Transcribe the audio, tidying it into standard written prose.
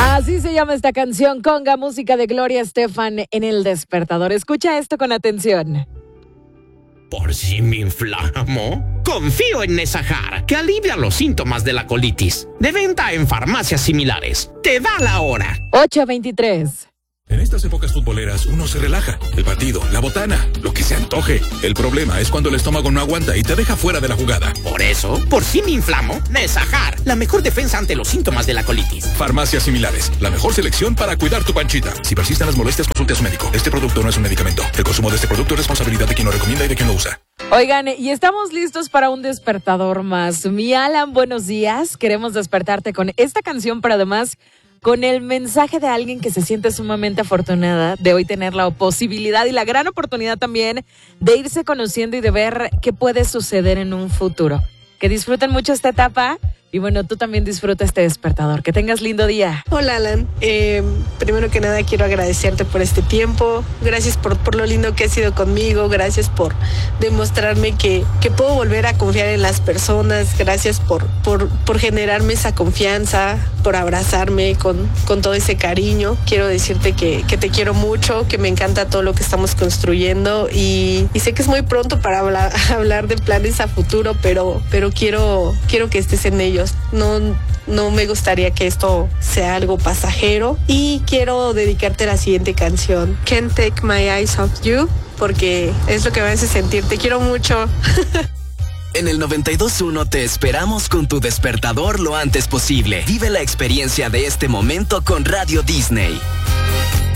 Así se llama esta canción, Conga, música de Gloria Estefan en El Despertador. Escucha esto con atención. Por si me inflamo, confío en Nesajar, que alivia los síntomas de la colitis. De venta en farmacias similares. Te da la hora. 8:23. En estas épocas futboleras uno se relaja. El partido, la botana, lo que se antoje. El problema es cuando el estómago no aguanta y te deja fuera de la jugada. Por eso, por si me inflamo, Nesajar, la mejor defensa ante los síntomas de la colitis. Farmacias similares, la mejor selección para cuidar tu panchita. Si persisten las molestias, consulte a su médico. Este producto no es un medicamento. El consumo de este producto es responsabilidad de quien lo recomienda y de quien lo usa. Oigan, y estamos listos para un despertador más. Mi Alan, buenos días. Queremos despertarte con esta canción, pero además con el mensaje de alguien que se siente sumamente afortunada de hoy tener la posibilidad y la gran oportunidad también de irse conociendo y de ver qué puede suceder en un futuro. Que disfruten mucho esta etapa y bueno, tú también disfruta este despertador. Que tengas lindo día. Hola, Alan. Primero que nada quiero agradecerte por este tiempo. Gracias por lo lindo que has sido conmigo. Gracias por demostrarme que puedo volver a confiar en las personas. Gracias por generarme esa confianza, por abrazarme con todo ese cariño. Quiero decirte que te quiero mucho, que me encanta todo lo que estamos construyendo y sé que es muy pronto para hablar de planes a futuro, pero quiero que estés en ellos. No me gustaría que esto sea algo pasajero y quiero dedicarte la siguiente canción, Can't Take My Eyes Off You, porque es lo que me hace sentir. Te quiero mucho. En el 92.1 te esperamos con tu despertador lo antes posible. Vive la experiencia de este momento con Radio Disney.